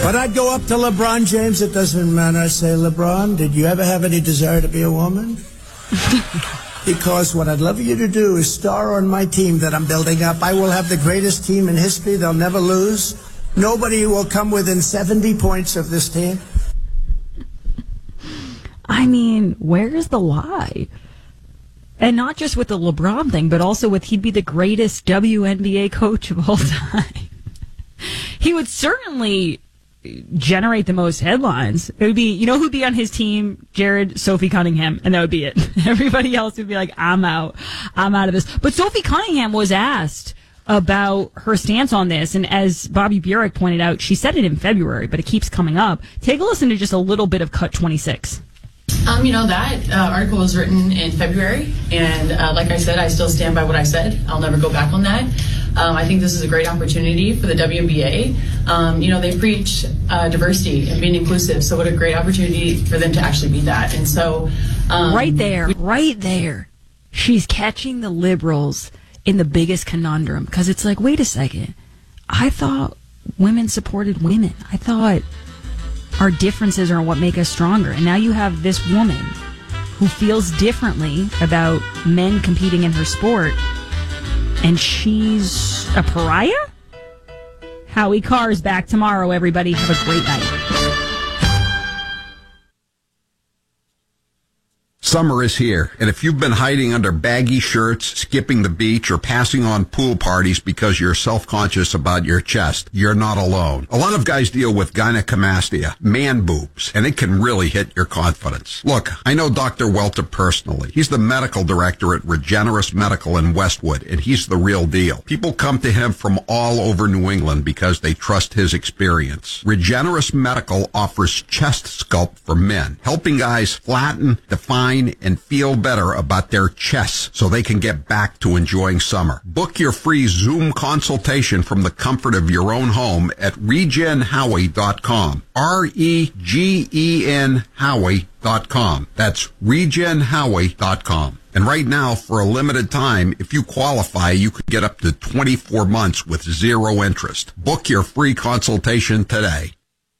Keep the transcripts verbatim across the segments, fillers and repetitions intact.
But I'd go up to LeBron James. It doesn't matter. I say, LeBron, did you ever have any desire to be a woman? Because what I'd love you to do is star on my team that I'm building up. I will have the greatest team in history. They'll never lose. Nobody will come within seventy points of this team. I mean, where is the lie? And not just with the LeBron thing, but also with he'd be the greatest W N B A coach of all time. He would certainly generate the most headlines. It would be, you know who'd be on his team? Jared, Sophie Cunningham, and that would be it. Everybody else would be like, I'm out. I'm out of this. But Sophie Cunningham was asked about her stance on this, and as Bobby Burek pointed out, she said it in February, but it keeps coming up. Take a listen to just a little bit of Cut twenty-six. Um, you know, that uh, article was written in February, and uh, like I said, I still stand by what I said. I'll never go back on that. Um, I think this is a great opportunity for the W N B A. Um, you know, they preach uh, diversity and being inclusive, so what a great opportunity for them to actually be that. And so... Um, right there, right there. She's catching the liberals in the biggest conundrum, because it's like, wait a second. I thought women supported women. I thought our differences are what make us stronger. And now you have this woman who feels differently about men competing in her sport, and she's a pariah? Howie Carr's back tomorrow, everybody. Have a great night. Summer is here, and if you've been hiding under baggy shirts, skipping the beach, or passing on pool parties because you're self-conscious about your chest, you're not alone. A lot of guys deal with gynecomastia, man boobs, and it can really hit your confidence. Look, I know Doctor Welter personally. He's the medical director at Regenerous Medical in Westwood, and he's the real deal. People come to him from all over New England because they trust his experience. Regenerous Medical offers chest sculpt for men, helping guys flatten, define, and feel better about their chests so they can get back to enjoying summer. Book your free Zoom consultation from the comfort of your own home at regen howie dot com. R E G E N Howie dot com. That's regen howie dot com. And right now, for a limited time, if you qualify, you could get up to twenty-four months with zero interest. Book your free consultation today.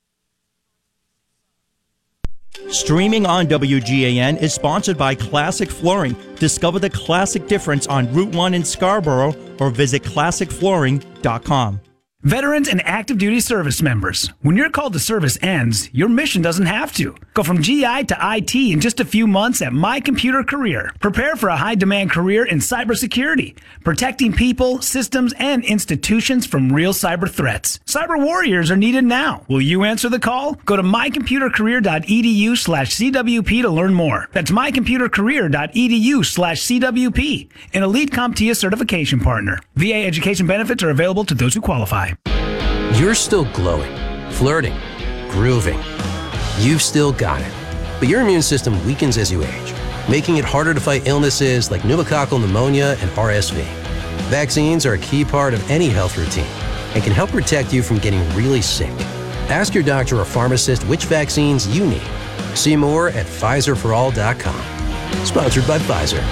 Streaming on W G A N is sponsored by Classic Flooring. Discover the classic difference on Route one in Scarborough or visit classic flooring dot com. Veterans and active duty service members, when your call to service ends, your mission doesn't have to. Go from G I to I T in just a few months at My Computer Career. Prepare for a high-demand career in cybersecurity, protecting people, systems, and institutions from real cyber threats. Cyber warriors are needed now. Will you answer the call? Go to my computer career dot e d u slash c w p to learn more. That's my computer career dot e d u slash c w p, an Elite CompTIA certification partner. V A education benefits are available to those who qualify. You're still glowing, flirting, grooving. You've still got it. But your immune system weakens as you age, making it harder to fight illnesses like pneumococcal pneumonia and R S V. Vaccines are a key part of any health routine and can help protect you from getting really sick. Ask your doctor or pharmacist which vaccines you need. See more at Pfizer for all dot com. Sponsored by Pfizer.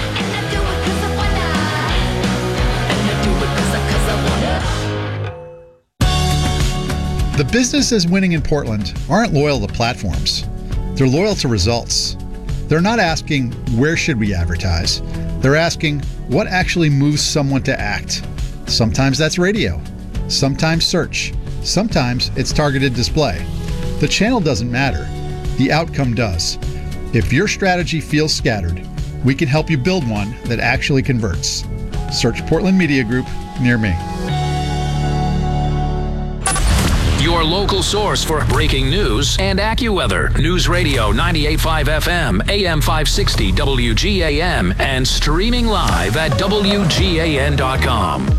The businesses winning in Portland aren't loyal to platforms. They're loyal to results. They're not asking, where should we advertise? They're asking, what actually moves someone to act? Sometimes that's radio. Sometimes search. Sometimes it's targeted display. The channel doesn't matter. The outcome does. If your strategy feels scattered, we can help you build one that actually converts. Search Portland Media Group near me. Your local source for breaking news and AccuWeather. News Radio ninety-eight point five F M, A M five sixty W G A M, and streaming live at W G A N dot com.